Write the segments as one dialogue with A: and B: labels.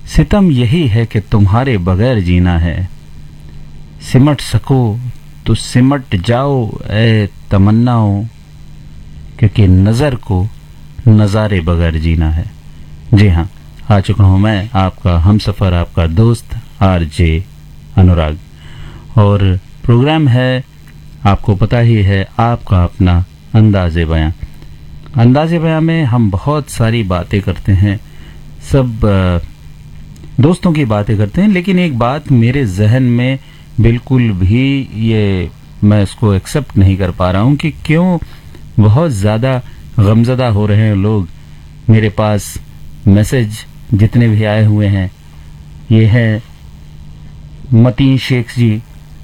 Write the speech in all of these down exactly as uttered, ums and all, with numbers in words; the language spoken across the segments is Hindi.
A: सितम यही है कि तुम्हारे बगैर जीना है, सिमट सको तो सिमट जाओ ए तमन्नाओं, क्योंकि नजर को नजारे बगैर जीना है। जी हाँ, आ चुका हूं मैं आपका हमसफर, आपका दोस्त आरजे अनुराग, और प्रोग्राम है आपको पता ही है आपका अपना अंदाज़े बयां। अंदाज़े बयां में हम बहुत सारी बातें करते हैं, सब दोस्तों की बातें करते हैं, लेकिन एक बात मेरे जहन में बिल्कुल भी ये मैं इसको एक्सेप्ट नहीं कर पा रहा हूं कि क्यों बहुत ज़्यादा गमज़दा हो रहे हैं लोग। मेरे पास मैसेज जितने भी आए हुए हैं, ये है मतीन शेख जी,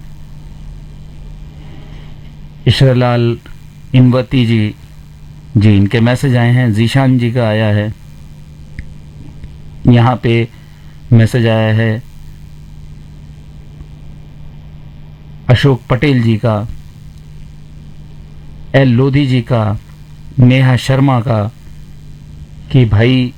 A: इशरलाल इनवती जी जी इनके मैसेज आए हैं, जीशान जी का आया है, यहाँ पे मैसेज आया है अशोक पटेल जी का, एल लोधी जी का, नेहा शर्मा का, कि भाई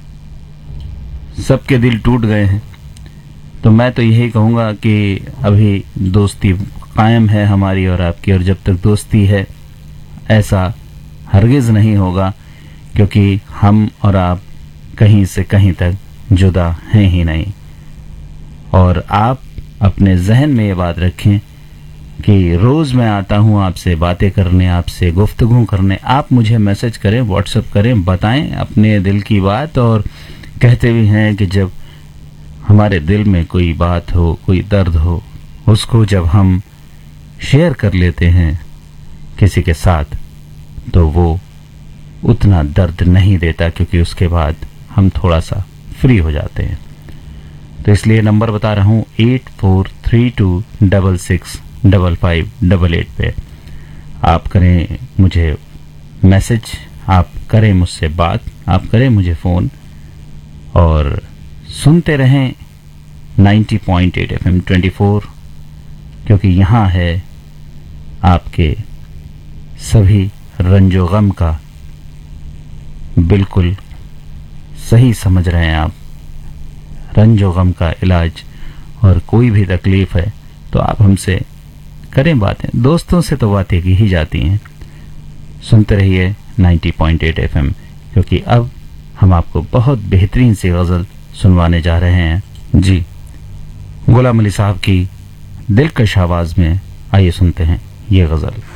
A: सबके दिल टूट गए हैं। तो मैं तो यही कहूँगा कि अभी दोस्ती कायम है हमारी और आपकी, और जब तक दोस्ती है ऐसा हरगिज नहीं होगा, क्योंकि हम और आप कहीं से कहीं तक जुदा हैं ही नहीं। और आप अपने जहन में ये बात रखें कि रोज़ मैं आता हूँ आपसे बातें करने, आपसे गुफ्तगू करने, आप मुझे मैसेज करें, व्हाट्सएप करें, बताएं अपने दिल की बात। और कहते भी हैं कि जब हमारे दिल में कोई बात हो, कोई दर्द हो, उसको जब हम शेयर कर लेते हैं किसी के साथ, तो वो उतना दर्द नहीं देता, क्योंकि उसके बाद हम थोड़ा सा फ्री हो जाते हैं। तो इसलिए नंबर बता रहा हूँ eight four three to double six double five double eight पे आप करें मुझे मैसेज, आप करें मुझसे बात, आप करें मुझे फ़ोन, और सुनते रहें ninety point eight F M twenty four, क्योंकि यहाँ है आपके सभी रंजो गम का बिल्कुल सही समझ रहे हैं आप, रंजो गम का इलाज। और कोई भी तकलीफ है तो आप हमसे करें बातें, दोस्तों से तो बातें की ही जाती हैं। सुनते रहिए ninety point eight F M, क्योंकि अब हम आपको बहुत बेहतरीन सी गज़ल सुनवाने जा रहे हैं। जी, गुलाम अली साहब की दिलकश आवाज़ में आइए सुनते हैं ये गज़ल।